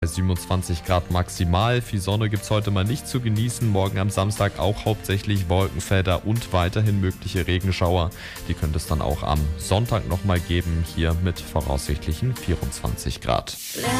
27 Grad maximal. Viel Sonne gibt es heute mal nicht zu genießen. Morgen am Samstag auch hauptsächlich Wolkenfelder und weiterhin mögliche Regenschauer. Die könnte es dann auch am Sonntag nochmal geben, hier mit voraussichtlichen 24 Grad.